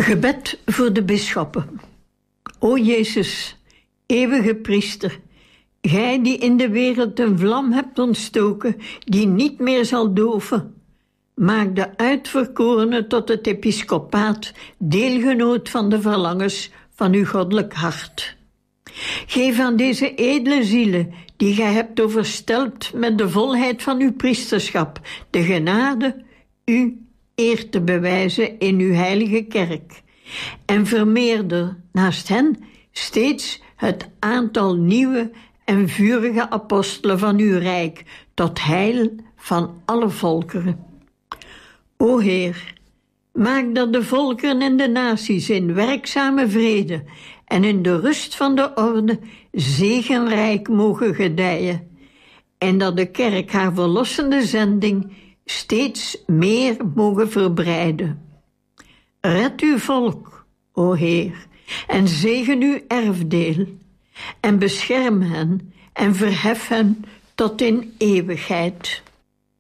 Gebed voor de bisschoppen. O Jezus, eeuwige priester, gij die in de wereld een vlam hebt ontstoken die niet meer zal doven, maak de uitverkorenen tot het episcopaat deelgenoot van de verlangens van uw goddelijk hart. Geef aan deze edele zielen, die gij hebt overstelpt met de volheid van uw priesterschap, de genade u eer te bewijzen in uw heilige kerk. En vermeerder naast hen steeds het aantal nieuwe en vurige apostelen van uw rijk, tot heil van alle volkeren. O Heer, maak dat de volkeren en de naties in werkzame vrede en in de rust van de orde zegenrijk mogen gedijen, en dat de kerk haar verlossende zending steeds meer mogen verbreiden. Red uw volk, o Heer, en zegen uw erfdeel, en bescherm hen en verhef hen tot in eeuwigheid.